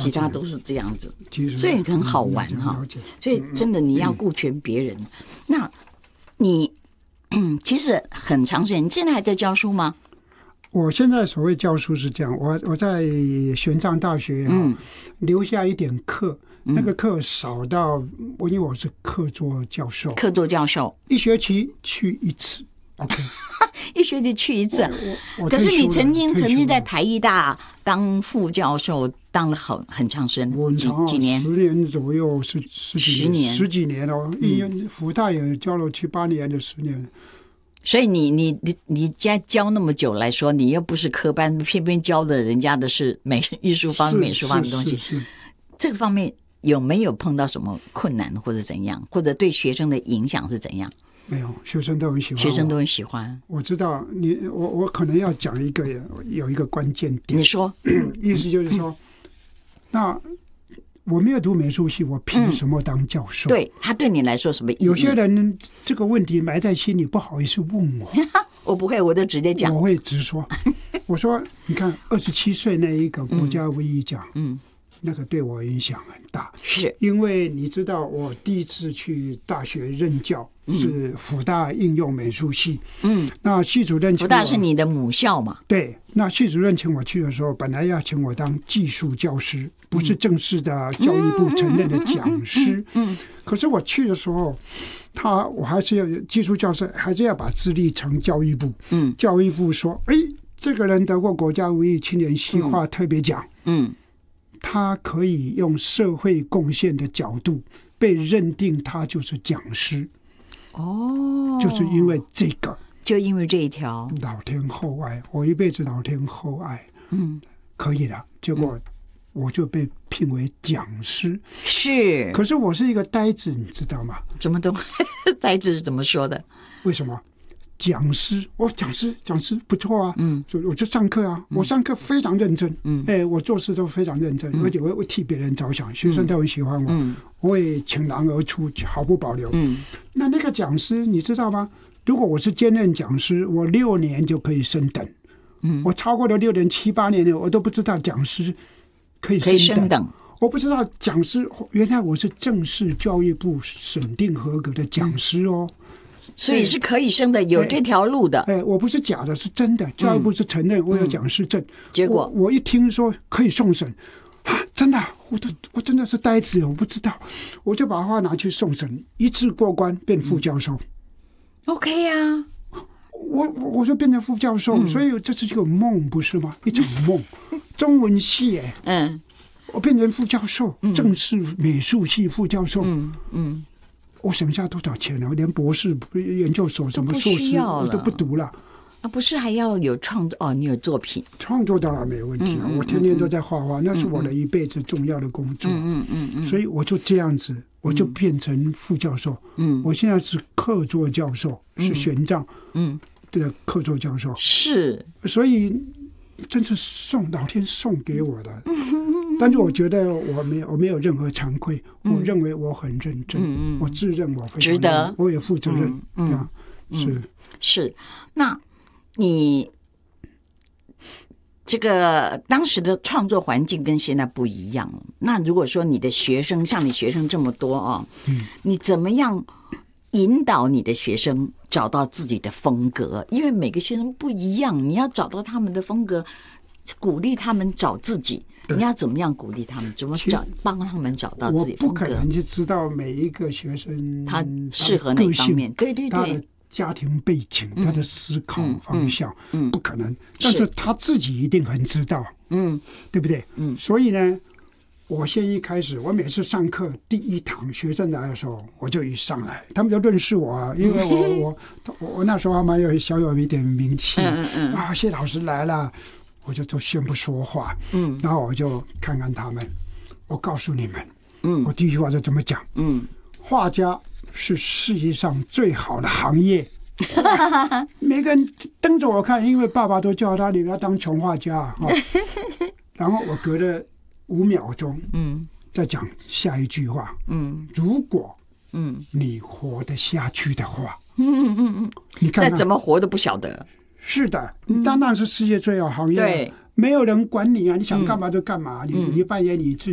其他都是这样子， 其所以很好玩哈。所以真的你要顾全别人。那你其实很长时间，你现在还在教书吗？ 我现在所谓教书是这样，我在玄奘大学留下一点课，那个课少到因为我是客座教授，一学期去一次。OK， 一学期去一次。可是你曾经在台艺大当副教授，当了很长时间，几年 ？10年左右，十几年哦。福大也教了7、8年的10年。 所以你家教那么久来说，你又不是科班，偏偏教的人家的是艺术方面、美术方面的东西。这个方面有没有碰到什么困难或者怎样，或者对学生的影响是怎样？ 没有，学生都很喜欢。我知道我可能要讲有一个关键点。 你说， 意思就是说，那我没有读美术系，我凭什么当教授？ 对，他对你来说什么意义？ 有些人这个问题埋在心里，不好意思问我。 我不会，我就直接讲。 我会直说。我说，你看27岁那一个国家文艺奖，那个对我影响很大。 是因为你知道，我第一次去大学任教是辅大应用美术系。那系主任， 辅大是你的母校嘛？ 对。那系主任请我去的时候，本来要请我当技术教师，不是正式的教育部承认的讲师。可是我去的时候，我还是要技术教师，还是要把资历呈教育部。教育部说，这个人得过国家文艺青年系画特别奖。他可以用社会贡献的角度被认定，他就是讲师。就是因为这个， 就因为这一条， 老天厚爱，我一辈子老天厚爱。可以了。结果我就被聘为讲师。 是， 可是我是一个呆子，你知道吗？ 怎么都呆子是怎么说的？ 为什么？讲师不错啊。我就上课啊，我上课非常认真。我做事都非常认真，而且我会替别人着想，学生都很喜欢我。我也倾囊而出，毫不保留。那个讲师你知道吗？如果我是兼任讲师，我6年就可以升等。我超过了6年、7、8年了，我都不知道讲师可以升等。我不知道讲师，原来我是正式教育部审定合格的讲师哦。 所以是可以升的，有这条路的。 我不是假的，是真的。教育部是承认我有讲师证。 结果我一听说可以送审，真的，我真的是呆子，我不知道，我就把话拿去送审，一次过关变副教授。 OK 呀， 我就变成副教授，所以这是一个梦，不是吗？一场梦。中文系我变成副教授，正式美术系副教授。我省下多少钱呢？连博士研究所什么硕士我都不读了。 不是还要有创作？你有作品创作当然没问题我天天都在画画，那是我的一辈子重要的工作。所以我就这样子，我就变成副教授。我现在是客座教授，是玄奘的客座教授。 是， 所以真是老天送给我的。但是我觉得我没有任何惭愧，我认为我很认真，我自认我非常值得， 我也负责任。 是。那你这个当时的创作环境跟现在不一样了。那如果说你的学生像你学生这么多你怎么样引导你的学生找到自己的风格？因为每个学生不一样，你要找到他们的风格，鼓励他们找自己。你要怎么样鼓励他们？怎么帮他们找到自己风格？ 我不可能就知道每一个学生他适合哪方面，对， 他的家庭背景，他的思考方向，不可能。但是他自己一定很知道，对不对？所以呢，我先一开始，我每次上课第一堂学生来的时候，我就一上来，他们就认识我啊，因为我那时候还蛮有一点名气谢老师来了。我就都先不说话，然后我就看看他们。我告诉你们，我第一句话就这么讲，画家是世界上最好的行业。每个人瞪着我看，因为爸爸都叫他你不要当穷画家然后我隔了5秒钟，再讲下一句话，如果你活得下去的话，你看再怎么活都不晓得。 是的，当然是世界最好行业，没有人管你啊，你想干嘛就干嘛，你扮演你自